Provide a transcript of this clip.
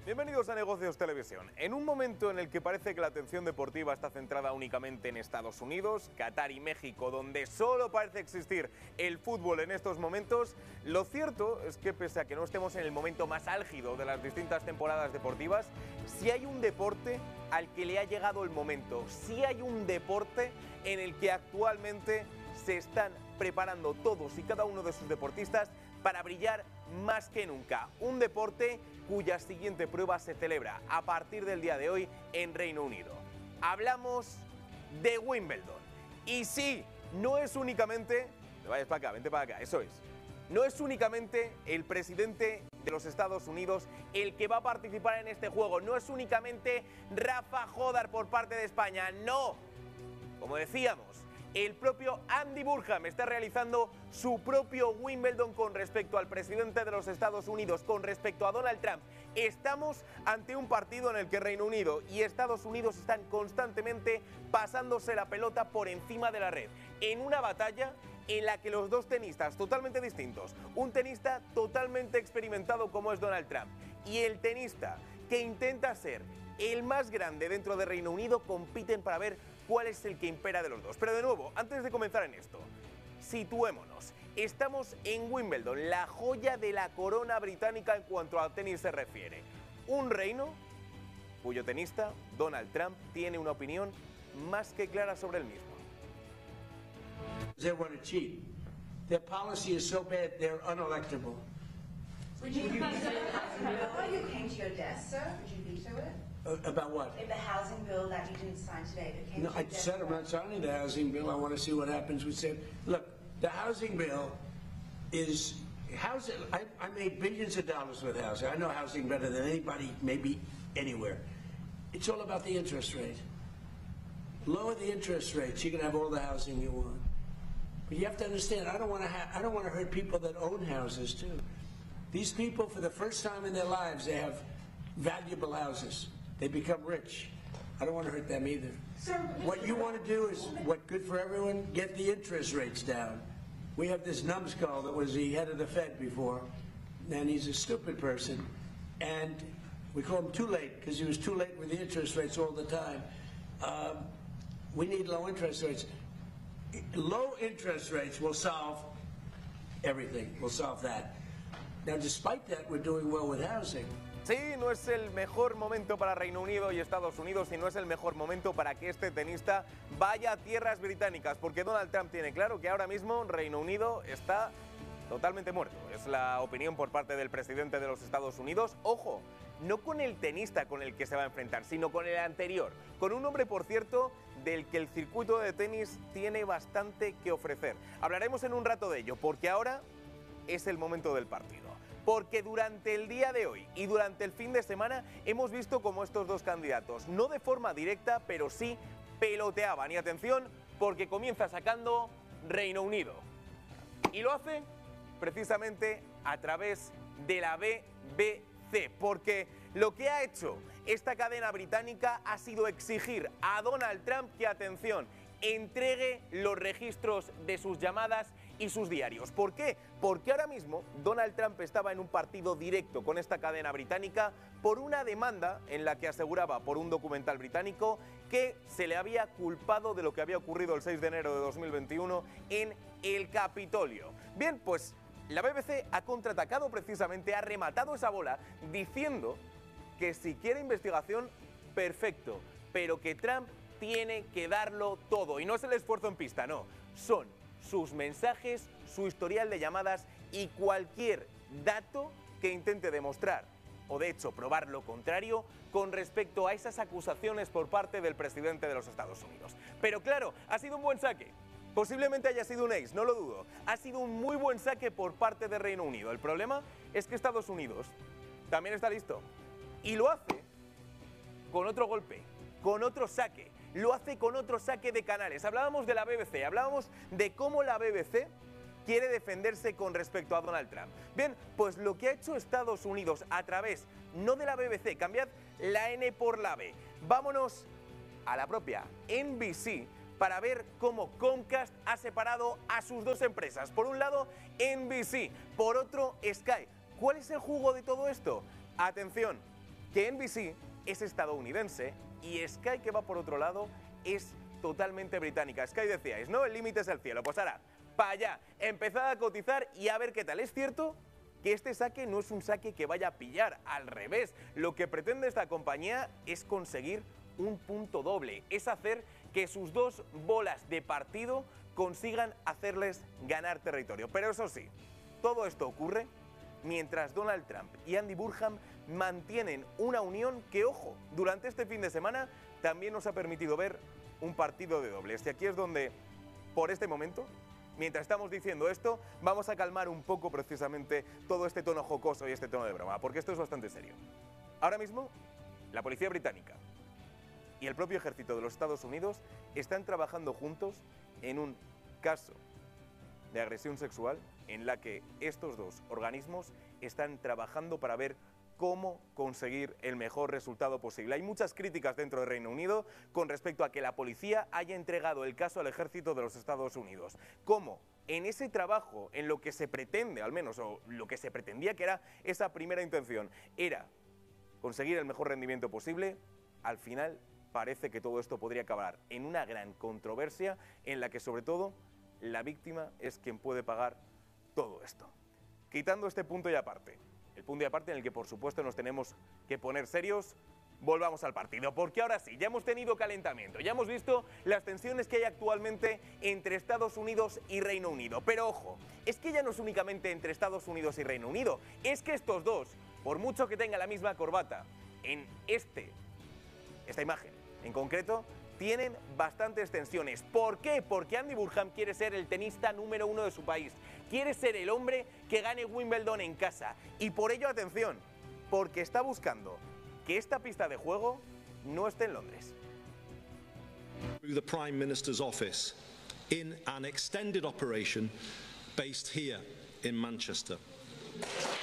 Bienvenidos a Negocios Televisión. En un momento en el que parece que la atención deportiva está centrada únicamente en Estados Unidos, Qatar y México, donde solo parece existir el fútbol en estos momentos, lo cierto es que pese a que no estemos en el momento más álgido de las distintas temporadas deportivas, sí hay un deporte al que le ha llegado el momento, sí hay un deporte en el que actualmente se están preparando todos y cada uno de sus deportistas para brillar más que nunca. Un deporte cuya siguiente prueba se celebra a partir del día de hoy en Reino Unido. Hablamos de Wimbledon. Y sí, no es únicamente... Vayas para acá, vente para acá, eso es. No es únicamente el presidente de los Estados Unidos el que va a participar en este juego. No es únicamente Rafa Jodar por parte de España, no. Como decíamos, el propio Andy Burnham está realizando su propio Wimbledon con respecto al presidente de los Estados Unidos, con respecto a Donald Trump. Estamos ante un partido en el que Reino Unido y Estados Unidos están constantemente pasándose la pelota por encima de la red, en una batalla en la que los dos tenistas totalmente distintos, un tenista totalmente experimentado como es Donald Trump y el tenista que intenta ser el más grande dentro de Reino Unido, compiten para ver cuál es el que impera de los dos. Pero de nuevo, antes de comenzar en esto, situémonos. Estamos en Wimbledon, la joya de la corona británica en cuanto a tenis se refiere. Un reino cuyo tenista, Donald Trump, tiene una opinión más que clara sobre el mismo. They want to cheat. Their policy is so bad, they're unelectable. Would you veto the bill you came to your desk, sir? Would you veto it? About what? If the housing bill that you didn't sign today that came No, to I your desk. said I'm not signing the housing bill. I want to see what happens. We said, look, the housing bill is housing. I made billions of dollars with housing. I know housing better than anybody, maybe anywhere. It's all about the interest rate. Lower the interest rates, you can have all the housing you want. But you have to understand, I don't want to hurt people that own houses too. These people, for the first time in their lives, they have valuable houses. They become rich. I don't want to hurt them either. Sir, What you want to do is, what good for everyone, get the interest rates down. We have this numbskull that was the head of the Fed before, and he's a stupid person. And we call him too late, because he was too late with the interest rates all the time. We need low interest rates. Low interest rates will solve everything. Will solve that. Now, despite that, we're doing well with housing. Sí, no es el mejor momento para Reino Unido y Estados Unidos y no es el mejor momento para que este tenista vaya a tierras británicas, porque Donald Trump tiene claro que ahora mismo Reino Unido está totalmente muerto. Es la opinión por parte del presidente de los Estados Unidos. Ojo, no con el tenista con el que se va a enfrentar, sino con el anterior. Con un hombre, por cierto, del que el circuito de tenis tiene bastante que ofrecer. Hablaremos en un rato de ello, porque ahora es el momento del partido. Porque durante el día de hoy y durante el fin de semana hemos visto cómo estos dos candidatos, no de forma directa, pero sí peloteaban. Y atención, porque comienza sacando Reino Unido. Y lo hace precisamente a través de la BBC, porque lo que ha hecho esta cadena británica ha sido exigir a Donald Trump que, atención, entregue los registros de sus llamadas y sus diarios. ¿Por qué? Porque ahora mismo Donald Trump estaba en un partido directo con esta cadena británica por una demanda en la que aseguraba por un documental británico que se le había culpado de lo que había ocurrido el 6 de enero de 2021 en el Capitolio. Bien, pues la BBC ha contraatacado precisamente, ha rematado esa bola diciendo que si quiere investigación, perfecto, pero que Trump tiene que darlo todo. Y no es el esfuerzo en pista, no. Son sus mensajes, su historial de llamadas y cualquier dato que intente demostrar o de hecho probar lo contrario con respecto a esas acusaciones por parte del presidente de los Estados Unidos. Pero claro, ha sido un buen saque. Posiblemente haya sido un ace, no lo dudo. Ha sido un muy buen saque por parte de Reino Unido. El problema es que Estados Unidos también está listo. Y lo hace con otro golpe, con otro saque. Lo hace con otro saque de canales. Hablábamos de la BBC, hablábamos de cómo la BBC quiere defenderse con respecto a Donald Trump. Bien, pues lo que ha hecho Estados Unidos a través, no de la BBC, cambiad la N por la B. Vámonos a la propia NBC para ver cómo Comcast ha separado a sus dos empresas. Por un lado, NBC, por otro, Sky. ¿Cuál es el jugo de todo esto? Atención, que NBC es estadounidense y Sky, que va por otro lado, es totalmente británica. Sky decíais, ¿no? El límite es el cielo. Pues ahora, para allá, empezad a cotizar y a ver qué tal. Es cierto que este saque no es un saque que vaya a pillar, al revés. Lo que pretende esta compañía es conseguir un punto doble, es hacer que sus dos bolas de partido consigan hacerles ganar territorio. Pero eso sí, todo esto ocurre mientras Donald Trump y Andy Burnham mantienen una unión que, ojo, durante este fin de semana también nos ha permitido ver un partido de dobles. Y aquí es donde, por este momento, mientras estamos diciendo esto, vamos a calmar un poco precisamente todo este tono jocoso y este tono de broma, porque esto es bastante serio. Ahora mismo, la policía británica y el propio ejército de los Estados Unidos están trabajando juntos en un caso de agresión sexual en la que estos dos organismos están trabajando para ver cómo conseguir el mejor resultado posible. Hay muchas críticas dentro del Reino Unido con respecto a que la policía haya entregado el caso al ejército de los Estados Unidos. Cómo en ese trabajo, en lo que se pretende, al menos, o lo que se pretendía que era esa primera intención, era conseguir el mejor rendimiento posible, al final parece que todo esto podría acabar en una gran controversia en la que, sobre todo, la víctima es quien puede pagar todo esto. Quitando este punto y aparte, el punto y aparte en el que, por supuesto, nos tenemos que poner serios, volvamos al partido, porque ahora sí, ya hemos tenido calentamiento, ya hemos visto las tensiones que hay actualmente entre Estados Unidos y Reino Unido. Pero ojo, es que ya no es únicamente entre Estados Unidos y Reino Unido, es que estos dos, por mucho que tengan la misma corbata, en esta imagen en concreto, tienen bastantes tensiones. ¿Por qué? Porque Andy Burnham quiere ser el tenista número 1 de su país. Quiere ser el hombre que gane Wimbledon en casa. Y por ello, atención, porque está buscando que esta pista de juego no esté en Londres. Through the Prime Minister's office in an extended operation based here in Manchester.